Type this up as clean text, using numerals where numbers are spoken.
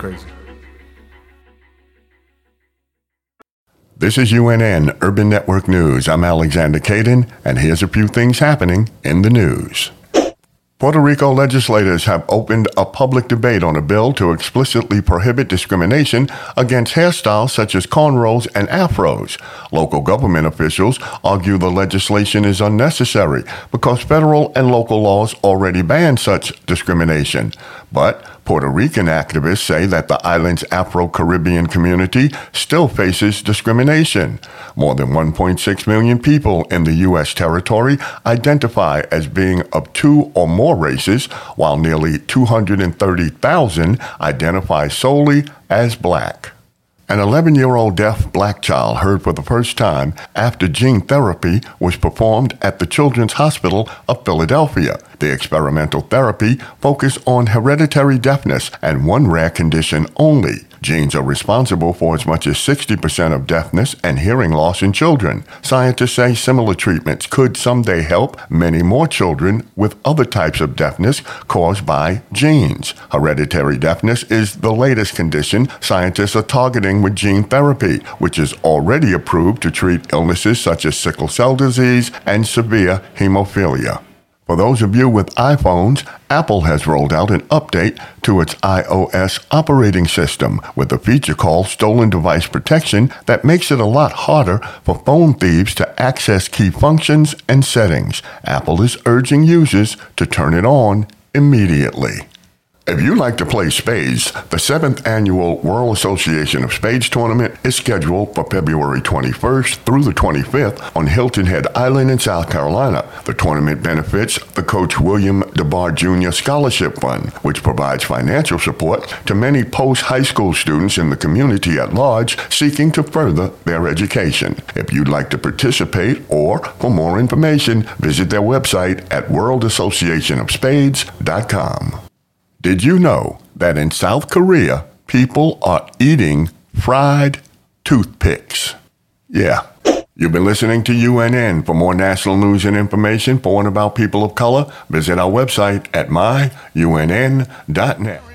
crazy. This is UNN Urban Network News. I'm Alexander Caden, and here's a few things happening in the news. Puerto Rico legislators have opened a public debate on a bill to explicitly prohibit discrimination against hairstyles such as cornrows and afros. Local government officials argue the legislation is unnecessary because federal and local laws already ban such discrimination. But Puerto Rican activists say that the island's Afro-Caribbean community still faces discrimination. More than 1.6 million people in the U.S. territory identify as being of two or more races, while nearly 230,000 identify solely as black. An 11-year-old deaf black child heard for the first time after gene therapy was performed at the Children's Hospital of Philadelphia. The experimental therapy focused on hereditary deafness and one rare condition only. Genes are responsible for as much as 60% of deafness and hearing loss in children. Scientists say similar treatments could someday help many more children with other types of deafness caused by genes. Hereditary deafness is the latest condition scientists are targeting with gene therapy, which is already approved to treat illnesses such as sickle cell disease and severe hemophilia. For those of you with iPhones, Apple has rolled out an update to its iOS operating system with a feature called Stolen Device Protection that makes it a lot harder for phone thieves to access key functions and settings. Apple is urging users to turn it on immediately. If you like to play spades, the 7th Annual World Association of Spades Tournament is scheduled for February 21st through the 25th on Hilton Head Island in South Carolina. The tournament benefits the Coach William DeBar Jr. Scholarship Fund, which provides financial support to many post-high school students in the community at large seeking to further their education. If you'd like to participate or for more information, visit their website at worldassociationofspades.com. Did you know that in South Korea, people are eating fried toothpicks? Yeah. You've been listening to UNN. For more national news and information for and about people of color, visit our website at myunn.net.